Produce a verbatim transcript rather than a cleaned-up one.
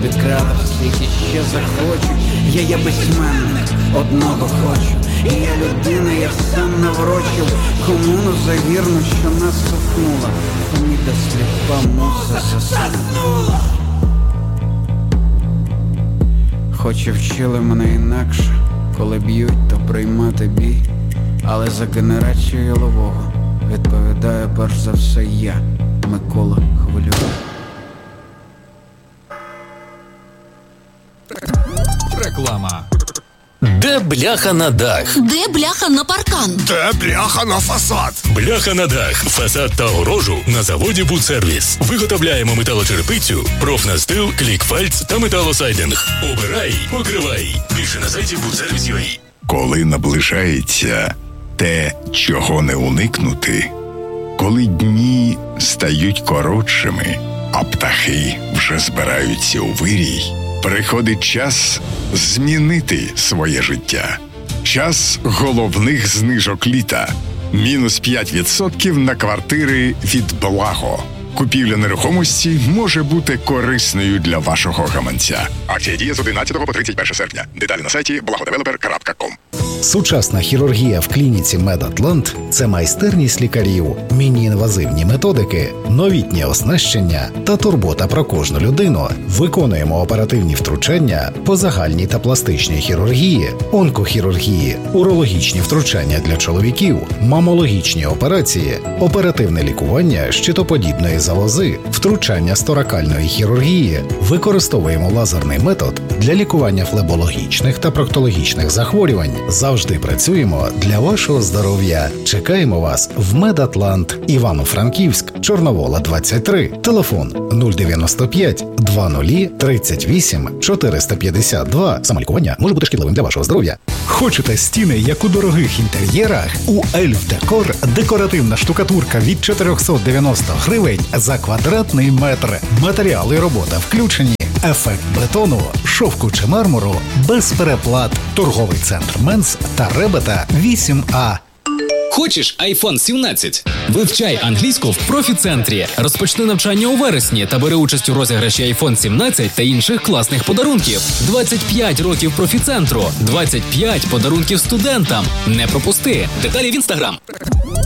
підкрали в світі, ще захочуть. Я є письменник, одного хочу. І я людина, я сам наврочив комуну завірну, що нас сохнула. Поміда сліпа муза заснула. Хоч і вчили мене інакше, коли б'ють, то приймати бій. Але за генерацію Ялового відповідаю перш за все я, Микола Хвильовий. Реклама. Де бляха на дах? Де бляха на паркан? Де бляха на фасад? Бляха на дах, фасад та огорожу на заводі «Будсервіс». Виготовляємо металочерепицю, профнастил, клікфальц та металосайдинг. Обирай, покривай. Більше на сайті будсервіс крапка ю а. Коли наближається те, чого не уникнути, коли дні стають коротшими, а птахи вже збираються у вирій, приходить час змінити своє життя. Час головних знижок літа. Мінус п'ять відсотків на квартири від Благо. Купівля нерухомості може бути корисною для вашого гаманця. Акція діє з одинадцятого по тридцять перше серпня. Деталі на сайті благодевелопер крапка ком. Сучасна хірургія в клініці «Медатлант» – це майстерність лікарів, міні-інвазивні методики, новітнє оснащення та турбота про кожну людину. Виконуємо оперативні втручання по загальній та пластичній хірургії, онкохірургії, урологічні втручання для чоловіків, мамологічні операції, оперативне лікування щитоподібної залози, втручання з торакальної хірургії. Використовуємо лазерний метод для лікування флебологічних та проктологічних захворювань. Завжди працюємо для вашого здоров'я. Чекаємо вас в «Медатлант», Івано-Франківськ, Чорновола, двадцять три. Телефон нуль дев'яносто п'ять двадцять тридцять вісім чотириста п'ятдесят два. Самолікування може бути шкідливим для вашого здоров'я. Хочете стіни, як у дорогих інтер'єрах? У Ельф Декор декоративна штукатурка від чотириста дев'яносто гривень за квадратний метр. Матеріали і робота включені. Ефект бетону, шовку чи мармуру без переплат. Торговий центр Менс та Ребета вісім А. Хочеш айфон сімнадцять? Вивчай англійську в профі-центрі. Розпочни навчання у вересні та бери участь у розіграші айфон сімнадцять та інших класних подарунків. двадцять п'ять років профі-центру. двадцять п'ять подарунків студентам. Не пропусти. Деталі в інстаграм.